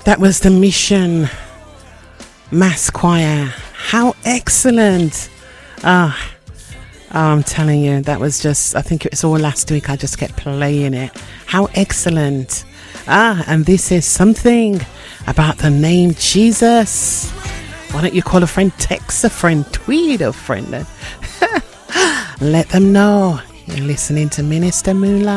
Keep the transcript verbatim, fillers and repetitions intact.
That was the Mission Mass Choir. How excellent. Ah, oh, I'm telling you, that was just, I think it was all last week. I just kept playing it. How excellent. Ah, and this is something about the name Jesus. Why don't you call a friend, text a friend, tweet a friend. Let them know you're listening to Minister Moolah.